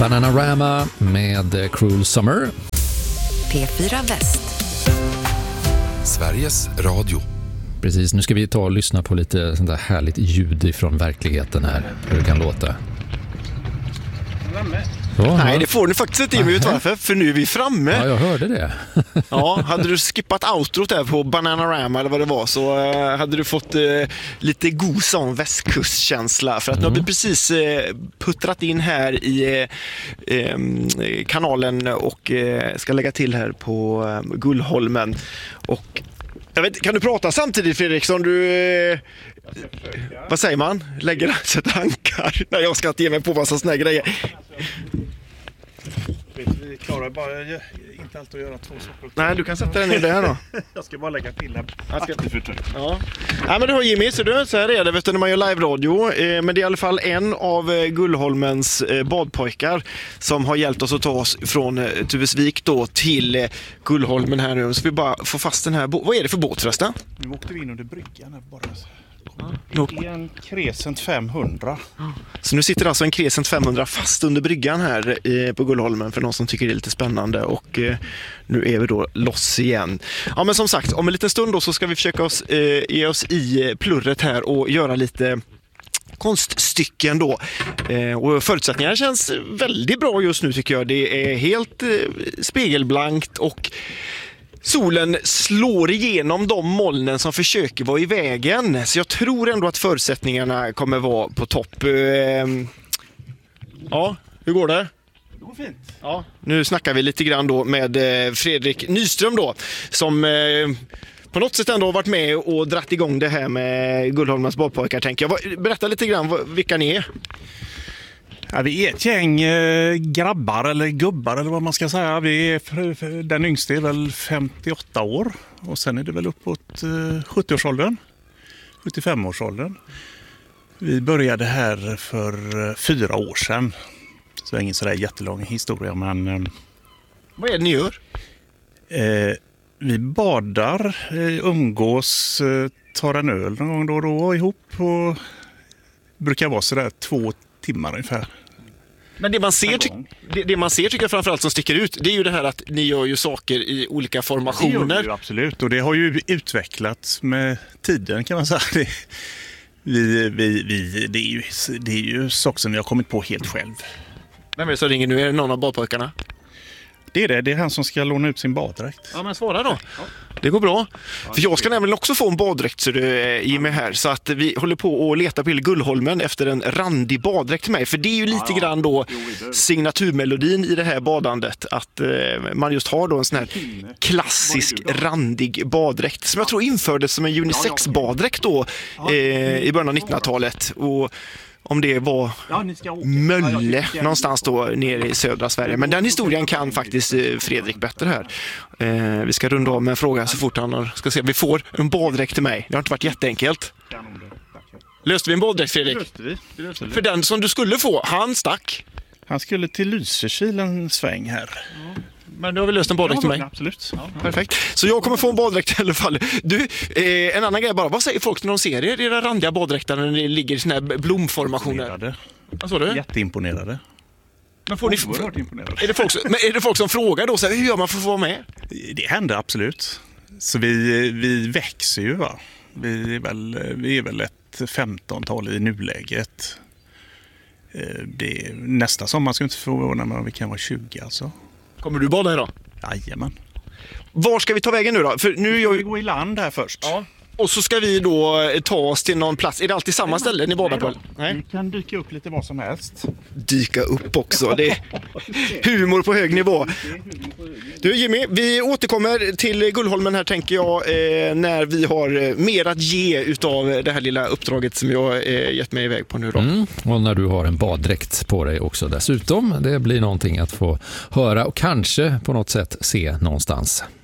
Bananarama med Cruel Summer. P4 Väst. Sveriges Radio. Precis, nu ska vi ta och lyssna på lite sånt där härligt ljud från verkligheten här. Hur det kan låta. Nej, det får ni faktiskt inte ge mig ut varför, för nu är vi framme. Ja, jag hörde det. Ja, hade du skippat outrot där på Bananarama eller vad det var, så hade du fått lite god sån västkustkänsla. För att nu har vi precis puttrat in här i kanalen och ska lägga till här på Gullholmen. Och jag vet, kan du prata samtidigt, Fredrik, som du... vad säger man? Sätter tankar. Nej, jag ska inte ge mig på massa såna grejer. Vi klarar bara inte alltid att göra två saker. Nej, du kan sätta den i det här då. Jag ska bara lägga till här. Ja. Ja, men du har Jimmy, så här är det, vet du, när man gör live-radio. Men det är i alla fall en av Gullholmens badpojkar som har hjälpt oss att ta oss från Tuvesvik då till Gullholmen här nu. Så vi bara får fast den här vad är det för båt förresten? Nu åkte vi in under bryggan här bara. Det är en Crescent 500. Så nu sitter alltså en Crescent 500 fast under bryggan här på Gullholmen för någon som tycker det är lite spännande, och nu är vi då loss igen. Ja, men som sagt, om en liten stund då så ska vi försöka ge oss i plurret här och göra lite konststycken då. Och förutsättningarna känns väldigt bra just nu, tycker jag. Det är helt spegelblankt och solen slår igenom de molnen som försöker vara i vägen. Så jag tror ändå att förutsättningarna kommer vara på topp. Ja, hur går det? Det går fint. Ja, nu snackar vi lite grann då med Fredrik Nyström då, som på något sätt ändå har varit med och dratt igång det här med Gullholmens badpojkar, tänker jag. Berätta lite grann vilka ni är. Ja, vi är ett gäng grabbar eller gubbar eller vad man ska säga. Vi är, den yngste är väl 58 år och sen är det väl uppåt 70-årsåldern, 75-årsåldern. Vi började här för 4 år sedan. Så det är ingen sådär jättelång historia, men... Vad är det ni gör? Vi badar, umgås, tar en öl någon gång då och då ihop, och brukar vara sådär 2 timmar ungefär. Men det man ser tycker jag framförallt som sticker ut, det är ju det här att ni gör ju saker i olika formationer. Det gör vi ju, absolut, och det har ju utvecklats med tiden, kan man säga. Det är ju saker som vi har kommit på helt själv. Vem är det som ringer nu? Är det någon av badpojkarna? Det är han som ska låna ut sin baddräkt. Ja, men svara då. Ja. Det går bra. För jag ska nämligen också få en baddräkt, så du ger mig här. Så att vi håller på att leta på Gullholmen efter en randig baddräkt till mig. För det är ju lite grann då signaturmelodin i det här badandet. Att man just har då en sån här klassisk randig baddräkt. Som jag tror infördes som en unisex-baddräkt då i början av 1900-talet. Och om det var Mölle någonstans då nere i södra Sverige. Men den historien kan faktiskt Fredrik bättre här. Vi ska runda av med en fråga så fort han ska se. Vi får en baddräkt till mig. Det har inte varit jätteenkelt. Löste vi en baddräkt, Fredrik? Det löste vi. För den som du skulle få, han stack. Han skulle till Lysekil en sväng här. Ja. Men då har vi löst en baddräkt till mig. Absolut. Ja, perfekt. Så jag kommer få en baddräkt i alla fall. Du, en annan grej bara. Vad säger folk när de ser era randiga baddräkter när ni ligger i såna här blomformationer? Vad sa du? Jätteimponerade. Men får ni är det folk som frågar då så här, hur gör man för att få vara med? Det händer absolut. Så vi växer ju, va. Vi är väl ett 15-tal i nuläget. Det är nästa sommar, ska inte förvåna mig om vi kan vara 20 alltså. Kommer du bada idag? Jajamän. Var ska vi ta vägen nu då? För nu vi går i land här först. Ja. Och så ska vi då ta oss till någon plats. Är det alltid samma ställe ni badar på? Nej. Vi kan dyka upp lite vad som helst. Dyka upp också. Det är humor på hög nivå. Du Jimmy, vi återkommer till Gullholmen här, tänker jag, när vi har mer att ge utav det här lilla uppdraget som jag gett mig iväg på nu då. Och när du har en baddräkt på dig också dessutom. Det blir någonting att få höra och kanske på något sätt se någonstans.